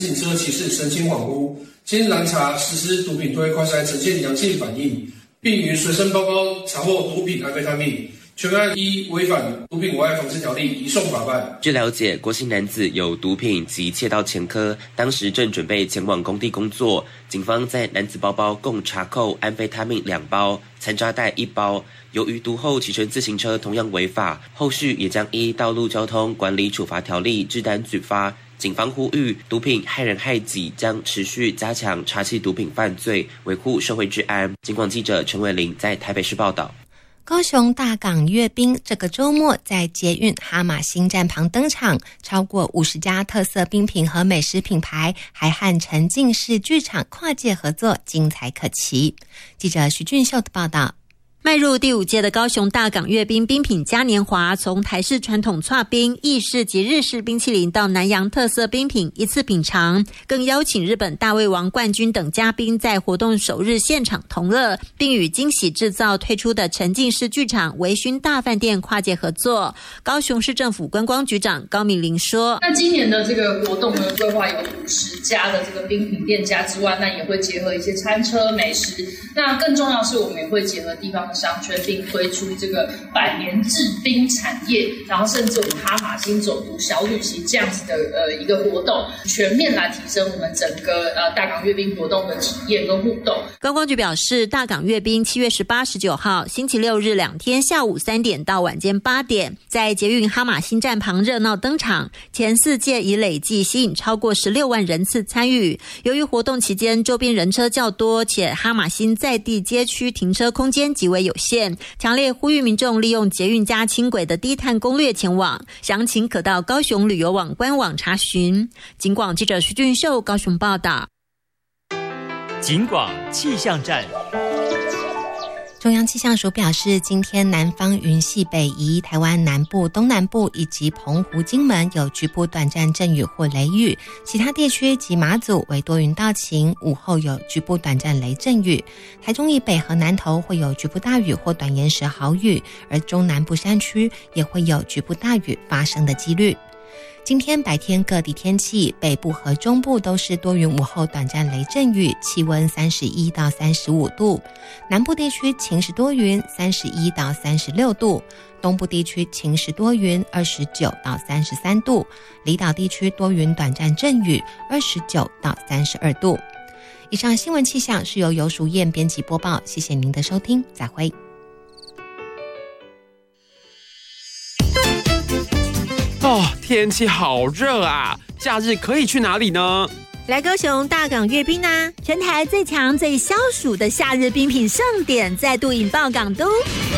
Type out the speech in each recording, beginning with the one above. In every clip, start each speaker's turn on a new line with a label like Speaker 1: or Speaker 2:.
Speaker 1: 警车骑士神情恍惚，经拦查实施毒品推快筛呈现阳性反应，并于随身包包查获毒品安非他命。全案依违反毒品危害防治条例移送法办。
Speaker 2: 据了解，郭姓男子有毒品及窃盗前科，当时正准备前往工地工作。警方在男子包包共查扣安非他命2包、残渣袋1包。由于毒后骑乘自行车同样违法，后续也将依道路交通管理处罚条例制单举发。警方呼吁，毒品害人害己，将持续加强查缉毒品犯罪，维护社会治安。警广记者陈伟玲在台北市报道。
Speaker 3: 高雄大港阅兵这个周末在捷运哈马星站旁登场，超过50家特色冰品和美食品牌还和沉浸式剧场跨界合作，精彩可期。记者徐俊秀的报道。
Speaker 4: 迈入第5届的高雄大港阅兵冰品嘉年华，从台式传统剉冰、意式及日式冰淇淋到南洋特色冰品一次品尝，更邀请日本大胃王冠军等嘉宾在活动首日现场同乐，并与惊喜制造推出的沉浸式剧场微醺大饭店跨界合作。高雄市政府观光局长高敏玲说，
Speaker 5: 那今年的这个活动呢，规划有50家的这个冰品店家之外，那也会结合一些餐车美食，那更重要的是我们也会结合地方商圈，并推出这个100年制冰产业，然后甚至我们哈马星走读小旅行这样子的一个活动，全面来提升我们整个大港阅兵活动的体验跟互动。
Speaker 4: 观光局表示，大港阅兵7月18、19号星期六日2天下午3点到晚间8点，在捷运哈马星站旁热闹登场，前4届已累计吸引超过16万人次参与。由于活动期间周边人车较多，且哈马星在地街区停车空间极为有限，强烈呼吁民众利用捷运加轻轨的低碳攻略前往，详情可到高雄旅游网官网查询。警广记者徐俊秀高雄报道。
Speaker 6: 警广气象站。
Speaker 3: 中央气象署表示，今天南方云系北移，台湾南部、东南部以及澎湖、金门有局部短暂阵雨或雷雨，其他地区及马祖为多云到晴，午后有局部短暂雷阵雨。台中以北和南投会有局部大雨或短延时豪雨，而中南部山区也会有局部大雨发生的几率。今天白天各地天气，北部和中部都是多云，午后短暂雷阵雨，气温31到35度；南部地区晴时多云，31到36度；东部地区晴时多云，29到33度；离岛地区多云短暂阵雨，29到32度。以上新闻气象是由游淑燕编辑播报，谢谢您的收听，再会。
Speaker 7: 哦，天气好热啊！假日可以去哪里呢？
Speaker 4: 来高雄大港阅兵啊！全台最强最消暑的夏日冰品盛典再度引爆港都。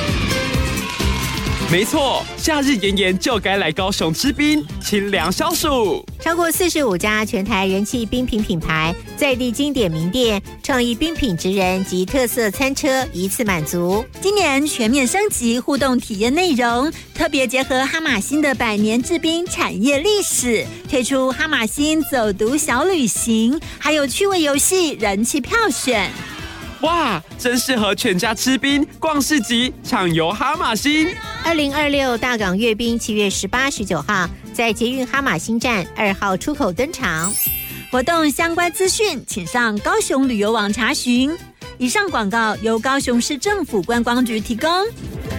Speaker 7: 没错，夏日炎炎就该来高雄吃冰，清凉消暑。
Speaker 8: 超过45家全台人气冰品品牌，在地经典名店、创意冰品职人及特色餐车一次满足。
Speaker 4: 今年全面升级互动体验内容，特别结合哈马星的100年制冰产业历史，推出哈马星走读小旅行，还有趣味游戏、人气票选。
Speaker 7: 哇，真适合全家吃冰、逛市集、畅游哈马星。
Speaker 8: 2026大港阅兵7月18、19号在捷运哈马星站2号出口登场。
Speaker 4: 活动相关资讯，请上高雄旅游网查询。以上广告由高雄市政府观光局提供。